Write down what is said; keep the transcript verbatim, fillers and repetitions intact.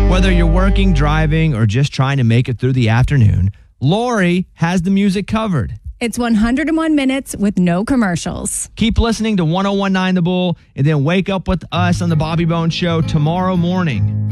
Whether you're working, driving, or just trying to make it through the afternoon, Lori has the music covered. It's one hundred one minutes with no commercials. Keep listening to one oh one point nine The Bull and then wake up with us on the Bobby Bones Show tomorrow morning.